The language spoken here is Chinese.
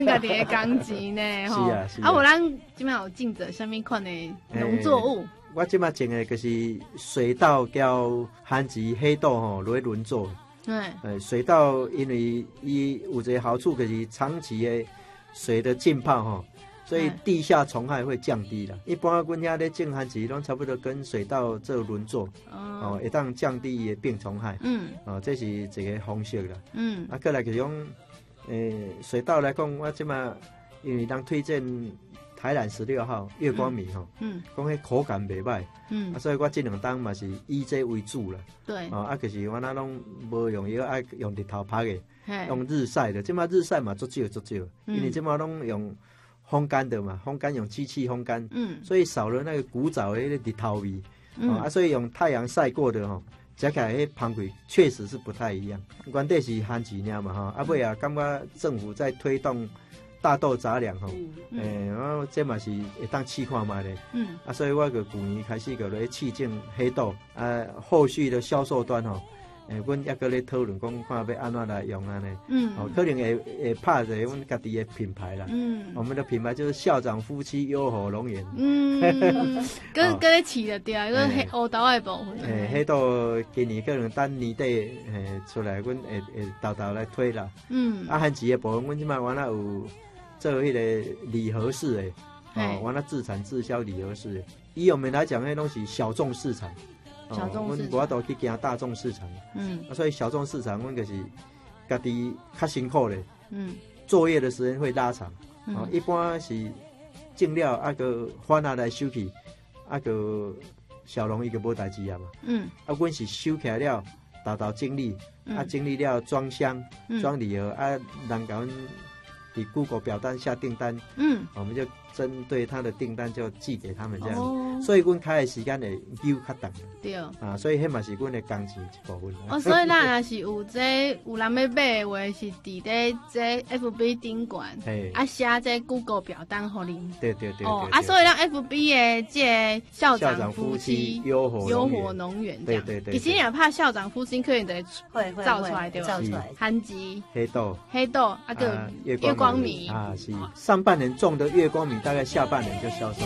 家己的工钱呢，吼。 是啊，是啊。 啊，无咱即摆有种着什么款的农作物？ 我即摆种的就是水稻交番薯、黑豆吼，落去轮作。水稻因为伊有一个好处，就是长期的水的浸泡吼，所以地下虫害会降低啦。一般阮遐咧种番薯，拢差不多跟水稻做轮作，会当降低伊的病虫害。这是一个方式啦。啊，过来就是讲，水稻来讲，我即摆因为人推荐台南16号月光米吼，讲迄口感袂歹，所以我这2冬嘛是以这为主啦。对，就是我那拢无用药，爱用日头拍的，用日晒的。这摆日晒嘛足少，因为这摆拢用烘干的嘛，烘干用机器烘干，所以少了那个古早的那个日头味。所以用太阳晒过的吼，吃起来迄香味确实是不太一样。原底是番薯尔嘛吼，尾啊感觉政府在推动大豆杂粮吼，这嘛是会当试看卖咧。所以我个去年开始个咧试种黑豆，后续的销售端吼，阮也个咧讨论讲看要安怎来用安尼。可能会拍着阮家己的品牌啦。我们的品牌就是校长夫妻优和农园。 跟咧饲就对啊，个黑黑豆的部分。 黑豆今年可能等年底出来，阮会豆豆来推啦。番薯的部分，阮即摆原来有做迄个礼盒式的，完了自产自销礼盒式的。以我们来讲，迄拢是小众市场。小众市场，阮无法度去行大众市场。所以小众市场，阮就是家己较辛苦咧。作业的时间会拉长。一般是种了个反来收去，个小农伊个无代志啊嘛。阮是收起来了，豆整理，整理了装箱、装礼盒，人甲阮以 Google 表单下订单，我们就针对他的订单就寄给他们这样，所以阮开的时间会久较长。对所以迄嘛是阮的工钱一部分。 所以咱若是有有人要买的话，是伫咧这 FB 顶悬，写这 Google 表单互恁。对。所以咱 FB 的这校长夫妻优活农园这样。对。其实也怕校长夫妻可能会造出来对吧？造出来。番薯、黑豆，个月光米是上半年种的月光米，大概下半年就销售。